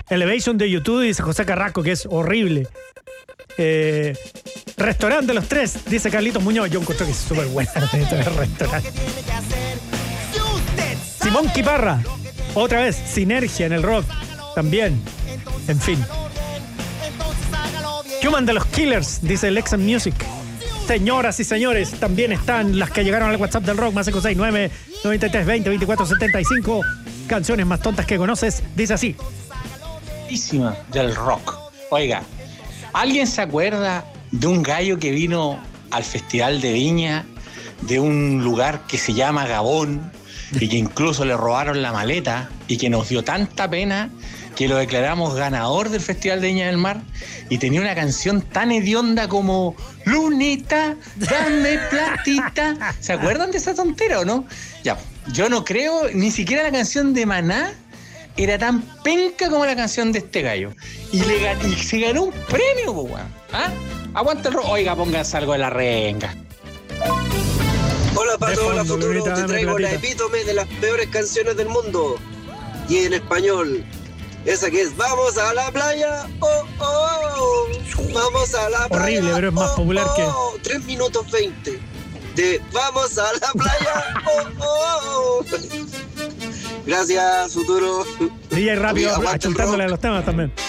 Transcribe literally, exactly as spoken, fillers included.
Elevation de YouTube, dice José Carrasco, que es horrible. Eh, Restaurante de los Tres, dice Carlitos Muñoz. Yo encuentro que es súper buena esta restaurante. Simón Quiparra, otra vez, Sinergia en el rock, también. En fin. Human de los Killers, dice Lexan Music. Señoras y señores, también están las que llegaron al WhatsApp del rock, más cinco seis nueve, noventa y tres veinte, veinticuatro setenta y cinco. Canciones más tontas que conoces, dice así. Del rock. Oiga, ¿alguien se acuerda de un gallo que vino al Festival de Viña de un lugar que se llama Gabón y que incluso le robaron la maleta y que nos dio tanta pena que lo declaramos ganador del Festival de Viña del Mar y tenía una canción tan hedionda como Lunita, dame platita? ¿Se acuerdan de esa tontera o no? Ya, yo no creo, ni siquiera la canción de Maná era tan penca como la canción de este gallo. Y, le gan- y se ganó un premio, po, weón. ¿Ah? Aguanta el rock. Oiga, pónganse algo de la renga. Hola Pato, hola fondo, Futuro, Lunita, te dame traigo la platita. epítome de las peores canciones del mundo. Y en español, esa que es Vamos a la playa, oh, oh, vamos a la playa. Horrible, pero es más oh, popular que- oh, tres minutos veinte de Vamos a la playa, oh, oh, oh. Gracias, Futuro. D J rápido, Oye, aguanta el achuntándole a rock. los temas también.